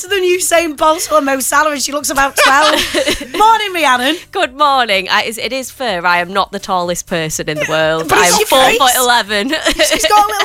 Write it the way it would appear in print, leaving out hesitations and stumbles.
faster than Usain Bolt or Mo Salah, and she looks about 12. Morning, Rhiannon. Good morning. It is fair. I am not the tallest person in the world. But I it's am your 4'11". She's got a little